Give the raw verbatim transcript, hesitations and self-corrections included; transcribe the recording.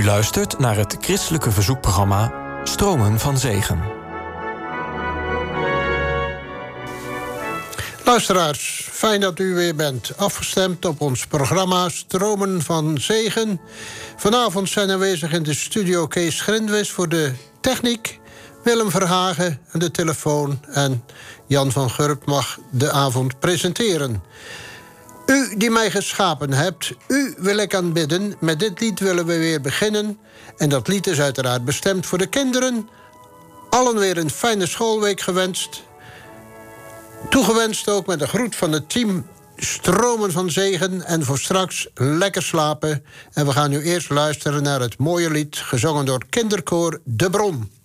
U luistert naar het christelijke verzoekprogramma Stromen van Zegen. Luisteraars, fijn dat u weer bent afgestemd op ons programma Stromen van Zegen. Vanavond zijn aanwezig in de studio Kees Grindwis voor de techniek, Willem Verhagen aan de telefoon en Jan van Gurp mag de avond presenteren. U die mij geschapen hebt, u wil ik aanbidden. Met dit lied willen we weer beginnen. En dat lied is uiteraard bestemd voor de kinderen. Allen weer een fijne schoolweek gewenst. Toegewenst ook met een groet van het team Stromen van Zegen. En voor straks lekker slapen. En we gaan nu eerst luisteren naar het mooie lied gezongen door kinderkoor De Bron.